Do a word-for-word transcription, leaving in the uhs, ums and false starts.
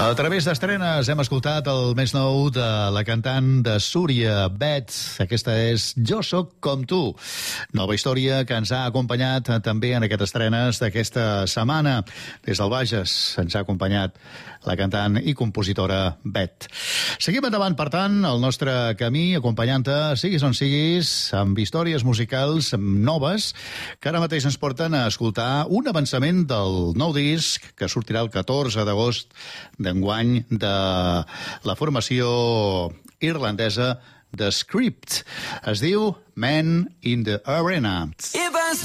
A través d'estrenes hem escoltat el més nou de la cantant de Súria, Bet. Aquesta és Jo soc com tu. Nova història que ens ha acompanyat també en aquestes estrenes d'aquesta setmana. Des del Bages ens ha acompanyat la cantant i compositora Bet. Seguim endavant, per tant, el nostre camí, acompanyant-te, siguis on siguis, amb històries musicals noves, que ara mateix ens porten a escoltar un avançament del nou disc que sortirà el catorze d'agost d'enguany de la formació irlandesa The Script. Es diu Man in the Arena. If